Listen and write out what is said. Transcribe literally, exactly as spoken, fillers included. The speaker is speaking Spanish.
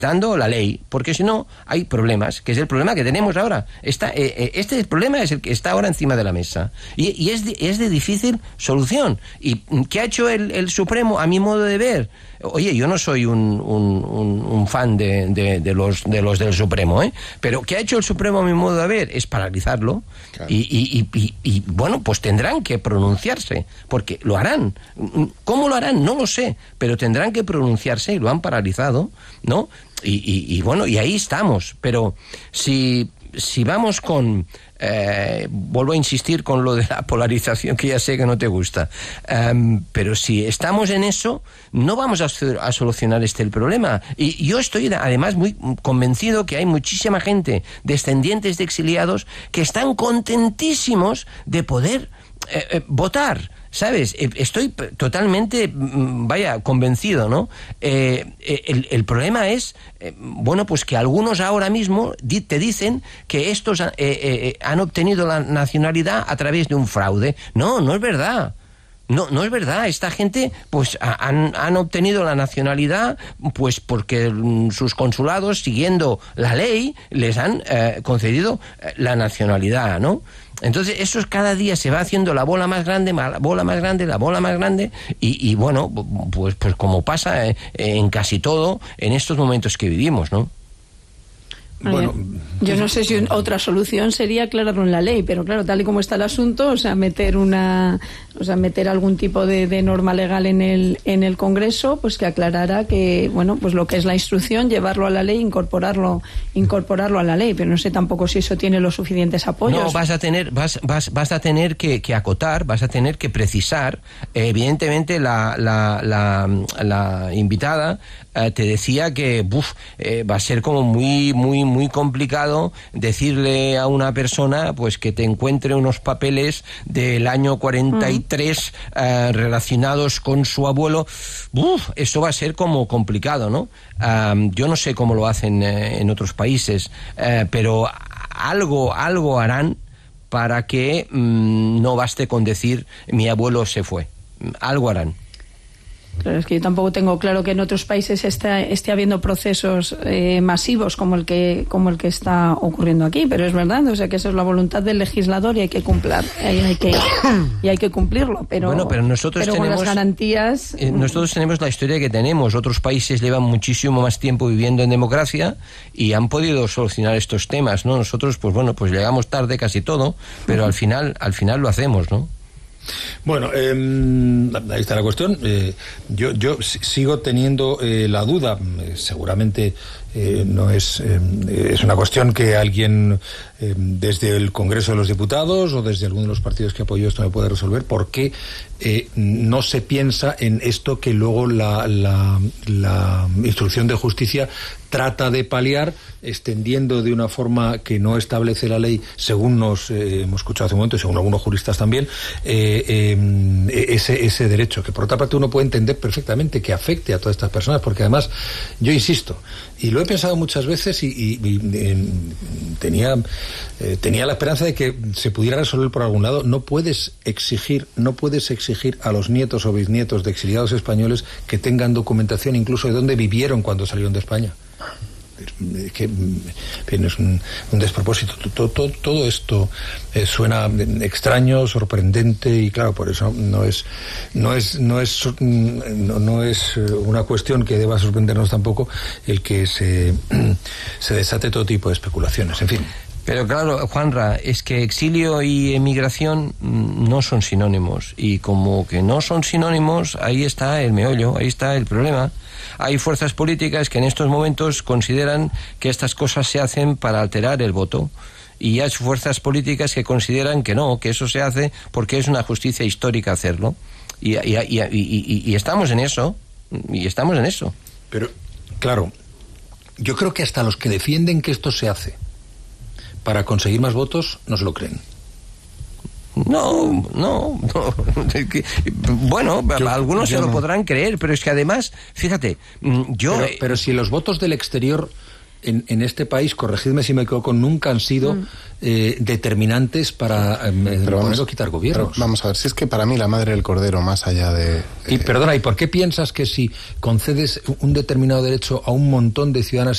dando la ley, porque si no hay problemas, que es el problema que tenemos ahora. Está, eh, eh, este problema es el que está ahora encima de la mesa y, y es, de, es de difícil solución. ¿Y qué ha hecho el, el Supremo, a mi modo de ver? Oye, yo no soy un, un, un, un fan de, de, de, los, de los del Supremo, ¿eh? Pero ¿qué ha hecho el Supremo, a mi modo de ver? Es paralizarlo. Claro. Y, y, y, y, y, bueno, pues tendrán que pronunciarse, porque lo harán. ¿Cómo lo harán? No lo sé, pero tendrán que pronunciarse y lo han paralizado, ¿no? Y, y, y bueno, y ahí estamos. Pero si, si vamos con... Eh, vuelvo a insistir con lo de la polarización, que ya sé que no te gusta, um, pero si estamos en eso, no vamos a, a solucionar este el problema. Y yo estoy además muy convencido que hay muchísima gente, descendientes de exiliados, que están contentísimos de poder eh, eh, votar. ¿Sabes? Estoy totalmente, vaya, convencido, ¿no? Eh, el, el problema es, eh, bueno, pues que algunos ahora mismo di, te dicen que estos eh, eh, han obtenido la nacionalidad a través de un fraude. No, no es verdad. No, no es verdad. Esta gente, pues, han, han obtenido la nacionalidad, pues, porque sus consulados, siguiendo la ley, les han eh, concedido la nacionalidad, ¿no? Entonces eso cada día se va haciendo la bola más grande, la bola más grande, la bola más grande y, y bueno, pues, pues como pasa en casi todo en estos momentos que vivimos, ¿no? Bueno, yo no sé si otra solución sería aclararlo en la ley, pero claro, tal y como está el asunto, o sea, meter una, o sea, meter algún tipo de, de norma legal en el en el Congreso, pues que aclarara que, bueno, pues lo que es la instrucción, llevarlo a la ley, incorporarlo, incorporarlo a la ley, pero no sé tampoco si eso tiene los suficientes apoyos. No, vas a tener, vas, vas, vas a tener que, que acotar, vas a tener que precisar. Eh, evidentemente, la, la, la, la invitada eh, te decía que, buf, eh, va a ser como muy, muy muy complicado decirle a una persona pues que te encuentre unos papeles del año cuarenta y tres mm. uh, relacionados con su abuelo. Uf, eso va a ser como complicado, ¿no? Um, yo no sé cómo lo hacen eh, en otros países, uh, pero algo, algo harán para que um, no baste con decir mi abuelo se fue. Algo harán. Claro, es que yo tampoco tengo claro que en otros países esté, esté habiendo procesos eh, masivos como el que como el que está ocurriendo aquí, pero es verdad, o sea que esa es la voluntad del legislador y hay que cumplir, y hay que y hay que cumplirlo, pero bueno, pero nosotros pero tenemos con las garantías. Eh, nosotros tenemos la historia que tenemos. Otros países llevan muchísimo más tiempo viviendo en democracia y han podido solucionar estos temas, ¿no? Nosotros, pues bueno, pues llegamos tarde casi todo, pero al final al final lo hacemos, ¿no? Bueno, eh, ahí está la cuestión. Eh, yo, yo sigo teniendo eh, la duda, eh, seguramente eh, no es, eh, es una cuestión que alguien eh, desde el Congreso de los Diputados o desde alguno de los partidos que apoyó esto me puede resolver. ¿Por qué eh, no se piensa en esto que luego la, la, la instrucción de justicia trata de paliar, extendiendo de una forma que no establece la ley, según nos eh, hemos escuchado hace un momento y según algunos juristas también, eh, eh, ese, ese derecho, que por otra parte uno puede entender perfectamente que afecte a todas estas personas, porque además, yo insisto, y lo he pensado muchas veces y, y, y eh, tenía, eh, tenía la esperanza de que se pudiera resolver por algún lado. No puedes exigir, no puedes exigir a los nietos o bisnietos de exiliados españoles que tengan documentación incluso de dónde vivieron cuando salieron de España. Que es un, un despropósito. Todo, todo, todo esto eh, suena extraño, sorprendente y claro, por eso no es no es no es no, no es una cuestión que deba sorprendernos tampoco el que se se desate todo tipo de especulaciones. En fin. Pero claro, Juanra, es que exilio y emigración no son sinónimos y como que no son sinónimos, ahí está el meollo, ahí está el problema. Hay fuerzas políticas que en estos momentos consideran que estas cosas se hacen para alterar el voto y hay fuerzas políticas que consideran que no, que eso se hace porque es una justicia histórica hacerlo y, y, y, y, y, y estamos en eso, y estamos en eso. Pero, claro, yo creo que hasta los que defienden que esto se hace para conseguir más votos no se lo creen. No, no, no. Bueno, yo, algunos yo se lo no. podrán creer, pero es que además, fíjate, yo... Pero, pero si los votos del exterior en, en este país, corregidme si me equivoco, nunca han sido mm. eh, determinantes para eh, poner o quitar gobiernos. Vamos a ver, si es que para mí la madre del cordero, más allá de... Eh... Y perdona, ¿y por qué piensas que si concedes un determinado derecho a un montón de ciudadanas